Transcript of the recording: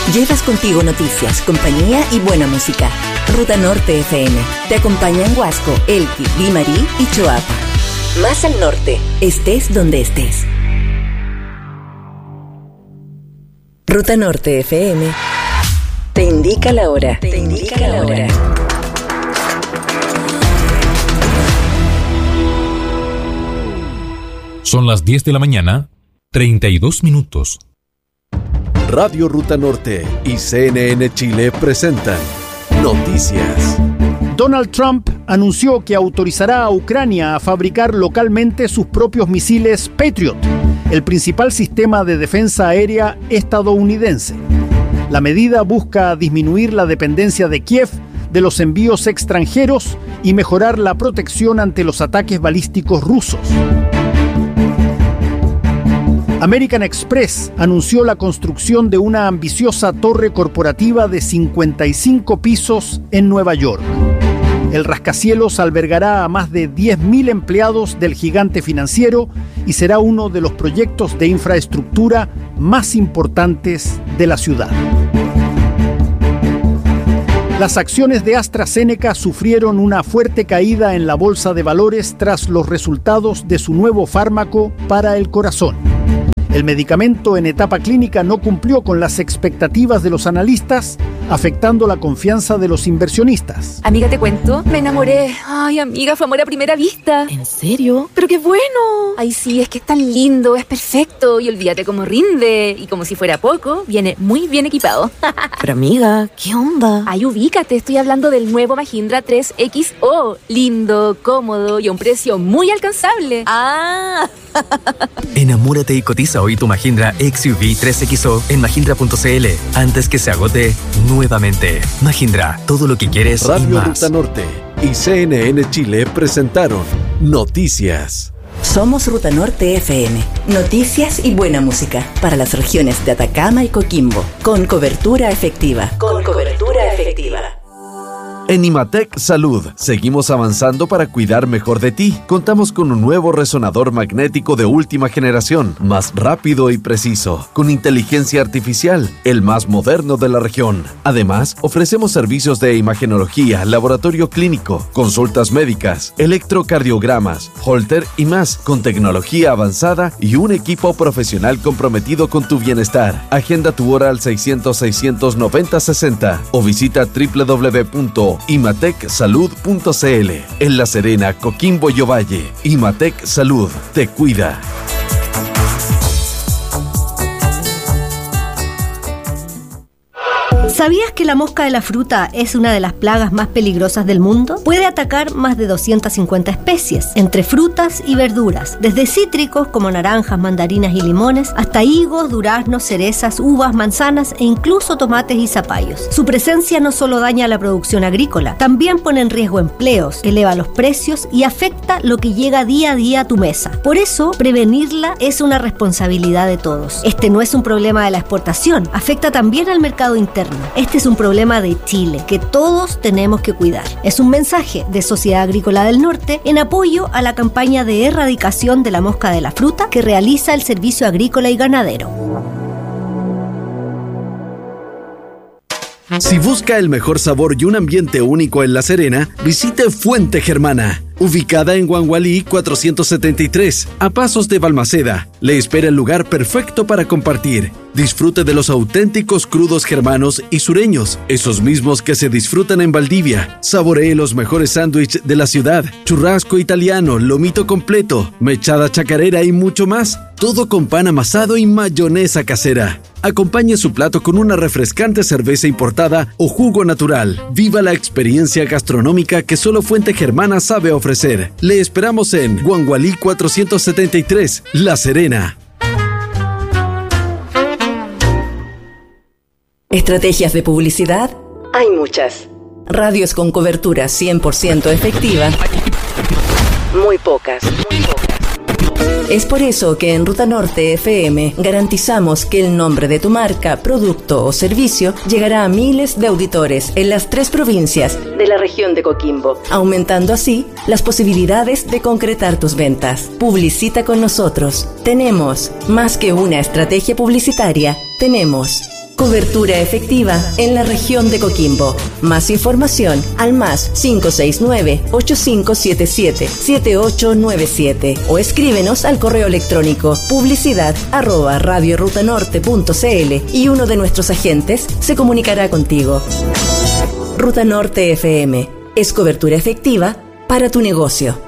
Llevas contigo noticias, compañía y buena música. Ruta Norte FM. Te acompaña en Huasco, Elqui, Limarí y Choapa. Más al norte, estés donde estés. Ruta Norte FM. Te indica la hora. Te indica la hora. Son las 10 de la mañana, 32 minutos. Radio Ruta Norte y CNN Chile presentan Noticias. Donald Trump anunció que autorizará a Ucrania a fabricar localmente sus propios misiles Patriot, el principal sistema de defensa aérea estadounidense. La medida busca disminuir la dependencia de Kiev de los envíos extranjeros y mejorar la protección ante los ataques balísticos rusos. American Express anunció la construcción de una ambiciosa torre corporativa de 55 pisos en Nueva York. El rascacielos albergará a más de 10.000 empleados del gigante financiero y será uno de los proyectos de infraestructura más importantes de la ciudad. Las acciones de AstraZeneca sufrieron una fuerte caída en la bolsa de valores tras los resultados de su nuevo fármaco para el corazón. El medicamento en etapa clínica no cumplió con las expectativas de los analistas, afectando la confianza de los inversionistas. Amiga, te cuento, me enamoré. Ay, amiga, fue amor a primera vista. ¿En serio? ¡Pero qué bueno! Ay, sí, es que es tan lindo, es perfecto. Y olvídate cómo rinde. Y como si fuera poco, viene muy bien equipado. Pero amiga, ¿qué onda? Ay, ubícate, estoy hablando del nuevo Mahindra 3XO. Lindo, cómodo y a un precio muy alcanzable. ¡Ah! Enamórate y cotiza hoy tu Mahindra XUV 3XO en mahindra.cl antes que se agote nuevamente. Mahindra, todo lo que quieres y Radio más. Ruta Norte y CNN Chile presentaron Noticias. Somos Ruta Norte FM. Noticias y buena música para las regiones de Atacama y Coquimbo. Con cobertura efectiva. En Imatec Salud, seguimos avanzando para cuidar mejor de ti. Contamos con un nuevo resonador magnético de última generación, más rápido y preciso, con inteligencia artificial, el más moderno de la región. Además, ofrecemos servicios de imagenología, laboratorio clínico, consultas médicas, electrocardiogramas, Holter y más, con tecnología avanzada y un equipo profesional comprometido con tu bienestar. Agenda tu hora al 600-690-60 o visita www.imatecsalud.cl. En La Serena, Coquimbo y Ovalle, Imatec Salud te cuida. ¿Sabías que la mosca de la fruta es una de las plagas más peligrosas del mundo? Puede atacar más de 250 especies, entre frutas y verduras, desde cítricos como naranjas, mandarinas y limones, hasta higos, duraznos, cerezas, uvas, manzanas e incluso tomates y zapallos. Su presencia no solo daña la producción agrícola, también pone en riesgo empleos, eleva los precios y afecta lo que llega día a día a tu mesa. Por eso, prevenirla es una responsabilidad de todos. Este no es un problema de la exportación, afecta también al mercado interno. Este es un problema de Chile que todos tenemos que cuidar. Es un mensaje de Sociedad Agrícola del Norte en apoyo a la campaña de erradicación de la mosca de la fruta que realiza el Servicio Agrícola y Ganadero. Si busca el mejor sabor y un ambiente único en La Serena, visite Fuente Germana. Ubicada en Guangualí 473, a pasos de Balmaceda, le espera el lugar perfecto para compartir. Disfrute de los auténticos crudos germanos y sureños, esos mismos que se disfrutan en Valdivia. Saboree los mejores sándwiches de la ciudad, churrasco italiano, lomito completo, mechada chacarera y mucho más. Todo con pan amasado y mayonesa casera. Acompañe su plato con una refrescante cerveza importada o jugo natural. Viva la experiencia gastronómica que solo Fuente Germana sabe ofrecer. Le esperamos en Guangualí 473, La Serena. Estrategias de publicidad hay muchas. Radios con cobertura 100% efectiva, muy pocas. Es por eso que en Ruta Norte FM garantizamos que el nombre de tu marca, producto o servicio llegará a miles de auditores en las 3 provincias de la región de Coquimbo, aumentando así las posibilidades de concretar tus ventas. Publicita con nosotros. Tenemos más que una estrategia publicitaria, tenemos Cobertura efectiva en la región de Coquimbo. Más información al más 569-8577-7897 o escríbenos al correo electrónico publicidad@radiorutanorte.cl y uno de nuestros agentes se comunicará contigo. Ruta Norte FM es cobertura efectiva para tu negocio.